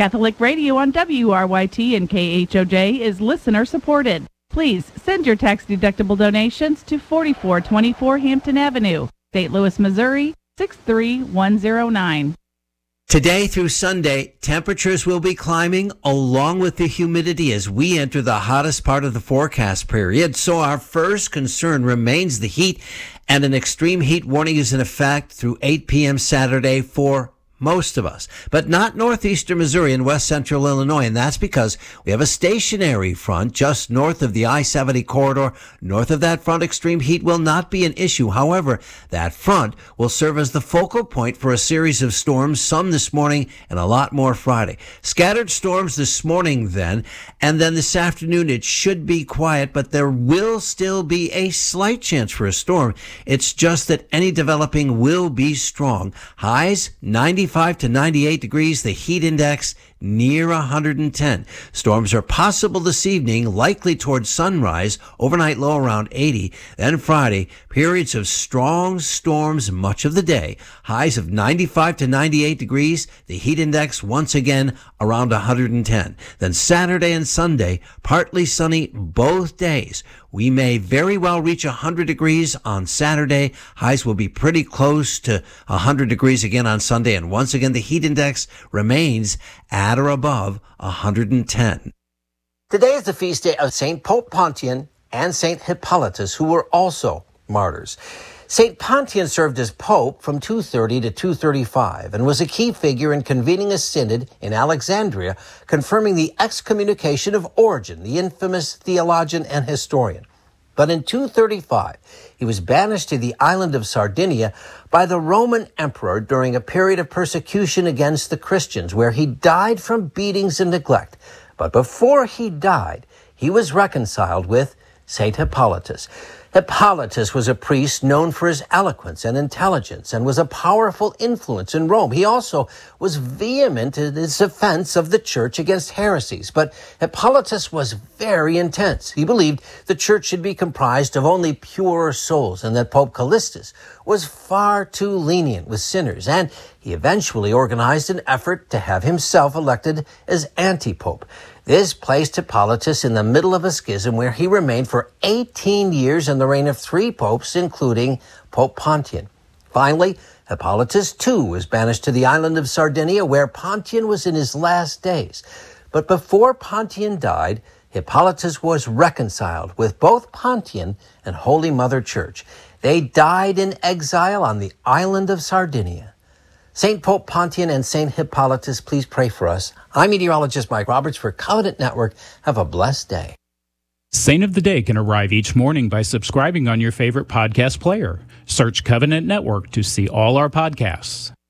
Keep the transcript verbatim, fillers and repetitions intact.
Catholic Radio on W R Y T and K H O J is listener supported. Please send your tax-deductible donations to forty-four twenty-four Hampton Avenue, Saint Louis, Missouri, six three one zero nine. Today through Sunday, temperatures will be climbing along with the humidity as we enter the hottest part of the forecast period. So our first concern remains the heat, and an extreme heat warning is in effect through eight p.m. Saturday for most of us, but not northeastern Missouri and west central Illinois. And that's because we have a stationary front just north of the I seventy corridor. North of that front, extreme heat will not be an issue. However, that front will serve as the focal point for a series of storms, some this morning and a lot more Friday. Scattered storms this morning then, and then this afternoon it should be quiet, but there will still be a slight chance for a storm. It's just that any developing will be strong. Highs ninety-five to ninety-eight degrees, the heat index near one hundred ten. Storms are possible this evening, likely towards sunrise, overnight low around eighty. Then Friday, periods of strong storms much of the day. Highs of ninety-five to ninety-eight degrees, the heat index once again around one hundred ten. Then Saturday and Sunday, partly sunny both days. We may very well reach one hundred degrees on Saturday. Highs will be pretty close to one hundred degrees again on Sunday. And once again, the heat index remains at or above one hundred ten. Today is the feast day of Saint Pope Pontian and Saint Hippolytus, who were also martyrs. Saint Pontian served as pope from two thirty to two thirty-five and was a key figure in convening a synod in Alexandria, confirming the excommunication of Origen, the infamous theologian and historian. But in two thirty-five, he was banished to the island of Sardinia by the Roman emperor during a period of persecution against the Christians, where he died from beatings and neglect. But before he died, he was reconciled with Saint Hippolytus. Hippolytus was a priest known for his eloquence and intelligence and was a powerful influence in Rome. He also was vehement in his defense of the church against heresies. But Hippolytus was very intense. He believed the church should be comprised of only pure souls and that Pope Callistus was far too lenient with sinners. And he eventually organized an effort to have himself elected as anti-pope. This placed Hippolytus in the middle of a schism where he remained for eighteen years in the reign of three popes, including Pope Pontian. Finally, Hippolytus too was banished to the island of Sardinia, where Pontian was in his last days. But before Pontian died, Hippolytus was reconciled with both Pontian and Holy Mother Church. They died in exile on the island of Sardinia. Saint Pope Pontian and Saint Hippolytus, please pray for us. I'm meteorologist Mike Roberts for Covenant Network. Have a blessed day. Saint of the Day can arrive each morning by subscribing on your favorite podcast player. Search Covenant Network to see all our podcasts.